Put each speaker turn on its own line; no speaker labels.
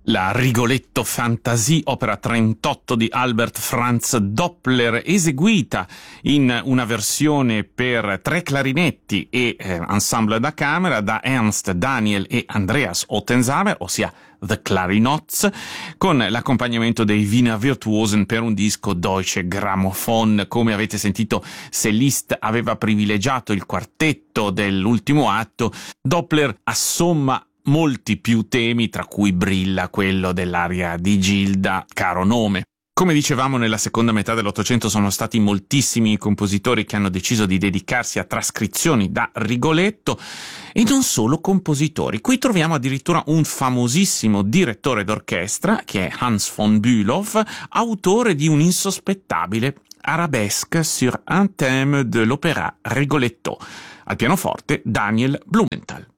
La Rigoletto Fantasie, opera 38 di Albert Franz Doppler, eseguita in una versione per 3 clarinetti e ensemble da camera da Ernst Daniel e Andreas Ottensamer, ossia The Clarinots, con l'accompagnamento dei Wiener Virtuosen per un disco Deutsche Grammophon. Come avete sentito, se Liszt aveva privilegiato il quartetto dell'ultimo atto, Doppler assomma molti più temi, tra cui brilla quello dell'aria di Gilda, caro nome. Come dicevamo, nella seconda metà dell'Ottocento sono stati moltissimi i compositori che hanno deciso di dedicarsi a trascrizioni da Rigoletto, e non solo compositori. Qui troviamo addirittura un famosissimo direttore d'orchestra, che è Hans von Bülow, autore di un insospettabile Arabesque sur un thème de l'opéra Rigoletto. Al pianoforte Daniel Blumenthal.